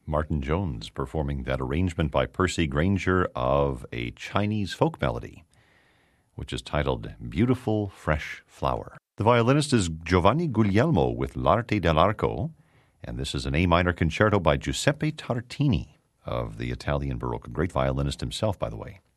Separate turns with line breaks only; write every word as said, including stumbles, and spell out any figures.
Martin Jones performing that arrangement by Percy Grainger of a Chinese folk melody, which is titled Beautiful Fresh Flower. The violinist is Giovanni Guglielmo with L'Arte dell'Arco, and this is an A minor concerto by Giuseppe Tartini of the Italian Baroque, a great violinist himself, by the way.